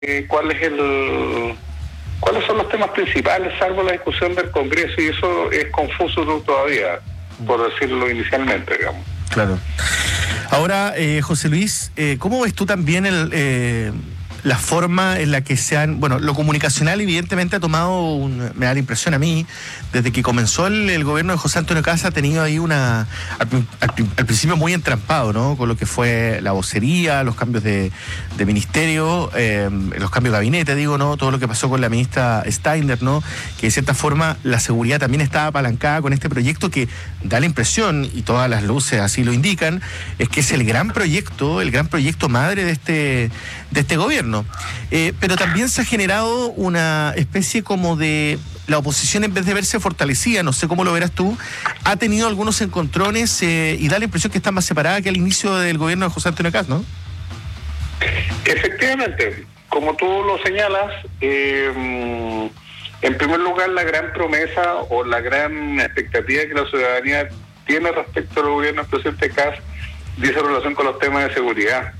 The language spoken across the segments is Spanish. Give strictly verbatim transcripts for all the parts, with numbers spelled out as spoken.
eh, cuál es el cuáles son los temas principales, salvo la discusión del Congreso, y eso es confuso todavía, por decirlo inicialmente, digamos. Claro. Ahora, eh, José Luis, eh, ¿cómo ves tú también el, eh, la forma en la que se han... Bueno, lo comunicacional evidentemente ha tomado, un, me da la impresión a mí, desde que comenzó el, el gobierno de José Antonio Kast, ha tenido ahí una... Al, al, al principio muy entrampado, ¿no? Con lo que fue la vocería, los cambios de, de ministerio, eh, los cambios de gabinete, digo, ¿no? Todo lo que pasó con la ministra Steiner, ¿no? Que de cierta forma la seguridad también estaba apalancada con este proyecto que da la impresión, y todas las luces así lo indican, es que es el gran proyecto, el gran proyecto madre de este, de este gobierno. Eh, pero también se ha generado una especie como de... La oposición, en vez de verse fortalecida, no sé cómo lo verás tú, ha tenido algunos encontrones eh, y da la impresión que está más separada que al inicio del gobierno de José Antonio Kast, ¿no? Efectivamente, como tú lo señalas, eh, en primer lugar, la gran promesa o la gran expectativa que la ciudadanía tiene respecto al gobierno del presidente Kast dice relación con los temas de seguridad.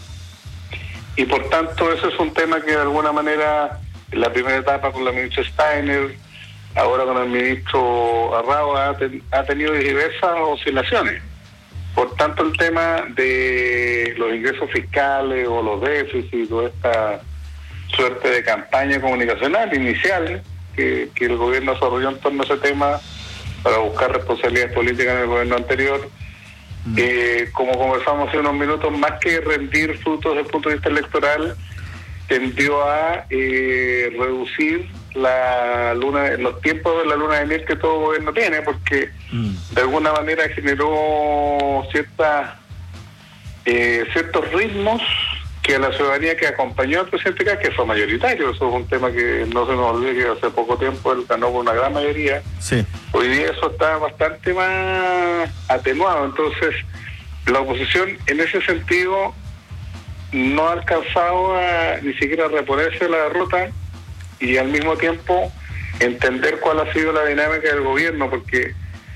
Y por tanto, ese es un tema que de alguna manera, en la primera etapa con la ministra Steiner, ahora con el ministro Arrao, ha, ten, ha tenido diversas oscilaciones. Por tanto, el tema de los ingresos fiscales o los déficits o esta suerte de campaña comunicacional inicial que, que el gobierno desarrolló en torno a ese tema para buscar responsabilidades políticas en el gobierno anterior, Eh, como conversamos hace unos minutos, más que rendir frutos desde el punto de vista electoral, tendió a eh, reducir la luna, los tiempos de la luna de miel que todo gobierno tiene, porque mm. de alguna manera generó cierta, eh, ciertos ritmos que a la ciudadanía que acompañó al presidente Kast, que fue mayoritario, eso es un tema que no se nos olvide que hace poco tiempo él ganó por una gran mayoría. Sí. Hoy día eso está bastante más atenuado, entonces la oposición en ese sentido no ha alcanzado a ni siquiera reponerse la derrota y al mismo tiempo entender cuál ha sido la dinámica del gobierno, porque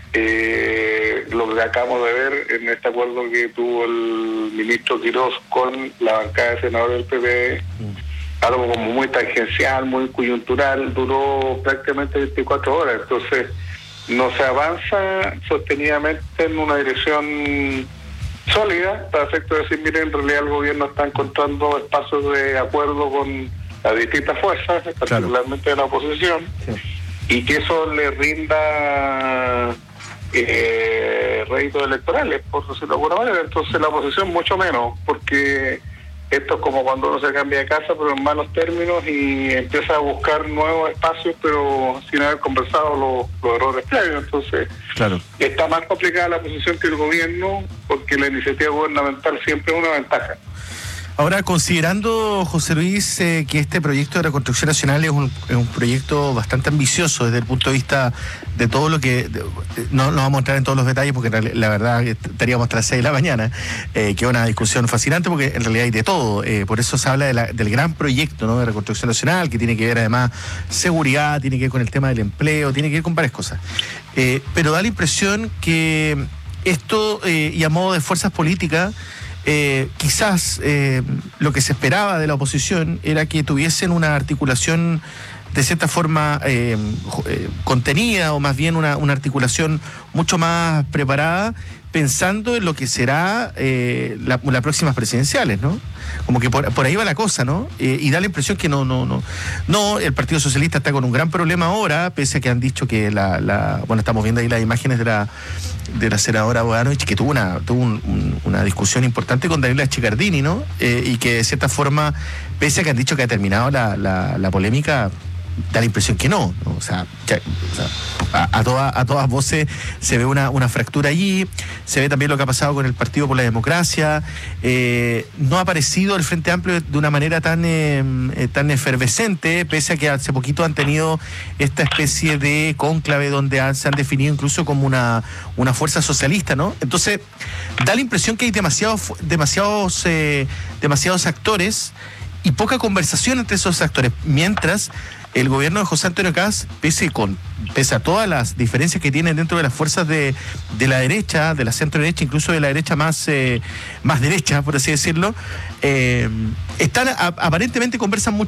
eh, lo que acabamos de ver en este acuerdo que tuvo el ministro Quirós con la bancada de senadores del P P D, mm. algo como muy tangencial, muy coyuntural, duró prácticamente veinticuatro horas, entonces no se avanza sostenidamente en una dirección sólida para efecto de decir, miren, en realidad el gobierno está encontrando espacios de acuerdo con las distintas fuerzas, particularmente claro. de la oposición, sí. y que eso le rinda eh, réditos electorales, por decirlo de alguna manera. Entonces la oposición mucho menos, porque esto es como cuando uno se cambia de casa, pero en malos términos, y empieza a buscar nuevos espacios, pero sin haber conversado los, los errores previos. Entonces, claro. está más complicada la posición que el gobierno, porque la iniciativa gubernamental siempre es una ventaja. Ahora, considerando, José Luis, eh, que este proyecto de reconstrucción nacional es un, es un proyecto bastante ambicioso desde el punto de vista de todo lo que... De, no, no vamos a entrar en todos los detalles porque la, la verdad estaríamos hasta las seis de la mañana, eh, que es una discusión fascinante porque en realidad hay de todo. Eh, por eso se habla de la, del gran proyecto, ¿no?, de reconstrucción nacional, que tiene que ver además seguridad, tiene que ver con el tema del empleo, tiene que ver con varias cosas. Eh, pero da la impresión que esto, eh, y a modo de fuerzas políticas, Eh, quizás eh, lo que se esperaba de la oposición era que tuviesen una articulación de cierta forma eh, eh, contenida, o más bien una, una articulación mucho más preparada, pensando en lo que será eh, la, las próximas presidenciales, ¿no? Como que por, por ahí va la cosa, ¿no? Eh, y da la impresión que no, no, no. No, el Partido Socialista está con un gran problema ahora, pese a que han dicho que la, la bueno, estamos viendo ahí las imágenes de la de la senadora Bogdanovich, que tuvo una tuvo un, un, una discusión importante con Daniela Chiccardini, ¿no? Eh, y que de cierta forma, pese a que han dicho que ha terminado la, la, la polémica, da la impresión que no, ¿no? O sea, que, o sea a, a, toda, a todas voces se ve una, una fractura allí, se ve también lo que ha pasado con el Partido por la Democracia, eh, no ha aparecido el Frente Amplio de una manera tan, eh, tan efervescente, pese a que hace poquito han tenido esta especie de cónclave donde han, se han definido incluso como una, una fuerza socialista, ¿no? Entonces, da la impresión que hay demasiados, demasiados, eh, demasiados actores y poca conversación entre esos actores, mientras el gobierno de José Antonio Kast, pese, con, pese a todas las diferencias que tienen dentro de las fuerzas de, de la derecha, de la centro derecha, incluso de la derecha más, eh, más derecha, por así decirlo, eh, están a, aparentemente conversan mucho